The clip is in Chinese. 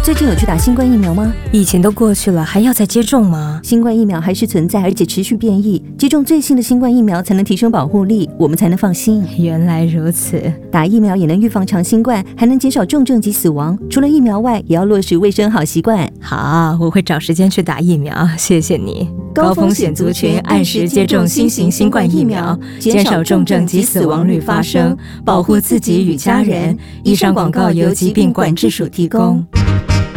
最近有去打新冠疫苗吗？ 疫情都过去了，还要再接种吗？ 新冠疫苗还是存在，而且持续变异。接种最新的新冠疫苗才能提升保护力，我们才能放心。 原来如此， 打疫苗也能预防长新冠，还能减少重症及死亡。除了疫苗外，也要落实卫生好习惯。 好，我会找时间去打疫苗，谢谢你。高风险族群按时接种新型新冠疫苗，减少重症及死亡率发生，保护自己与家人。以上广告由疾病管制署提供。